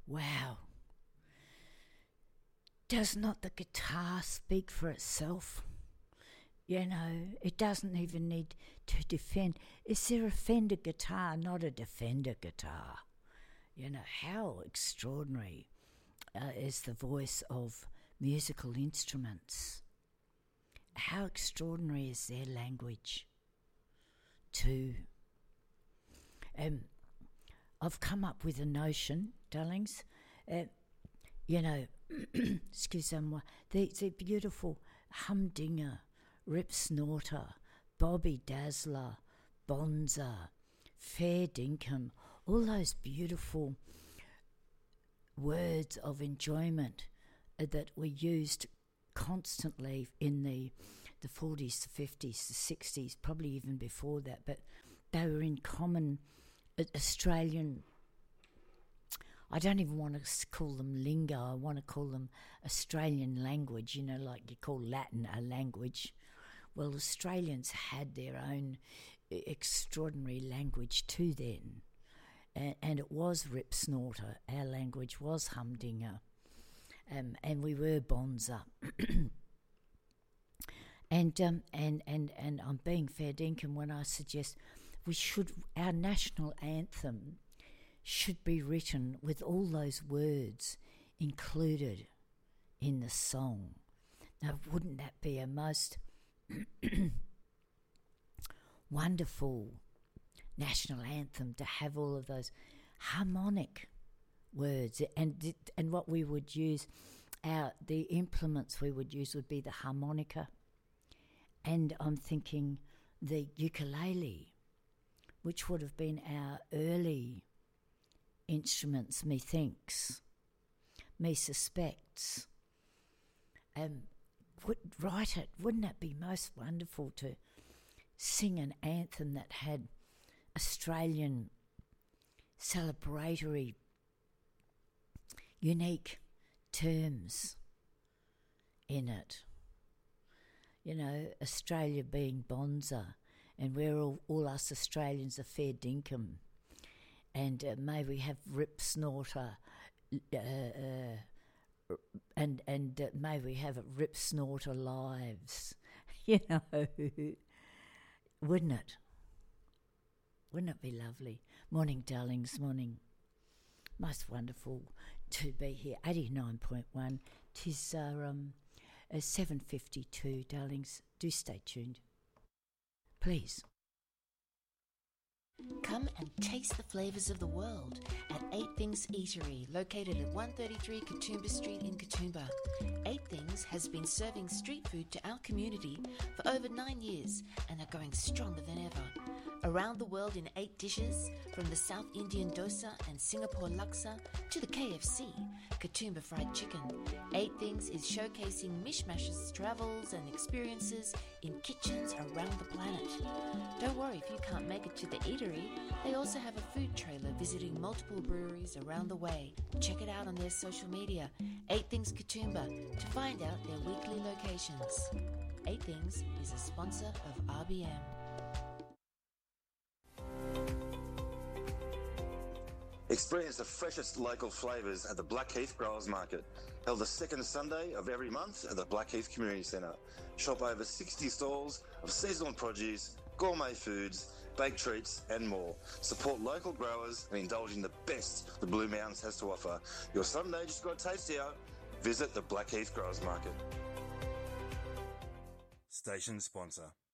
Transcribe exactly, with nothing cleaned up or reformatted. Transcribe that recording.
Wow. Does not the guitar speak for itself? You know, it doesn't even need to defend. Is there a Fender guitar, not a Defender guitar? You know, how extraordinary uh, is the voice of musical instruments? How extraordinary is their language too? Um, I've come up with a notion, darlings. Uh, you know, excuse-moi, the, the beautiful humdinger, rip snorter, Bobby Dazzler, bonza, fair dinkum, all those beautiful words of enjoyment that were used constantly in the the forties, the fifties, the sixties, probably even before that, but they were in common Australian. I don't even want to call them lingo. I want to call them Australian language, you know, like you call Latin a language. Well, Australians had their own extraordinary language too then. And, and it was rip snorter. Our language was humdinger. Um, and we were bonza. and, um, and, and, and I'm being fair dinkum when I suggest we should, our national anthem should be written with all those words included in the song. Now, wouldn't that be a most wonderful national anthem to have all of those harmonic words, and and what we would use, our the implements we would use would be the harmonica, and I'm thinking the ukulele, which would have been our early instruments, methinks, me suspects. Um, would write it. Wouldn't it be most wonderful to sing an anthem that had Australian celebratory, unique terms in it? You know, Australia being bonza, and we're all, all us Australians are fair dinkum. And uh, may we have rip snorter, uh, uh, and and uh, may we have rip snorter lives, you know. Wouldn't it? Wouldn't it be lovely? Morning, darlings, morning. Most wonderful to be here. eighty-nine point one. Tis uh, um, uh, seven fifty-two, darlings. Do stay tuned. Please. Come and taste the flavours of the world at Eight Things Eatery, located at one thirty-three Katoomba Street in Katoomba. Eight Things has been serving street food to our community for over nine years and are going stronger than ever. Around the world in eight dishes, from the South Indian dosa and Singapore laksa to the K F C, Katoomba Fried Chicken. Eight Things is showcasing mishmashes, travels and experiences in kitchens around the planet. Don't worry if you can't make it to the eatery. They also have a food trailer visiting multiple breweries around the way. Check it out on their social media, Eight Things Katoomba, to find out their weekly locations. Eight Things is a sponsor of R B M. Experience the freshest local flavours at the Blackheath Growers Market, held the second Sunday of every month at the Blackheath Community Centre. Shop over sixty stalls of seasonal produce, gourmet foods, baked treats and more. Support local growers and indulge in the best the Blue Mountains has to offer. Your Sunday just got tastier. Visit the Blackheath Growers Market. Station sponsor.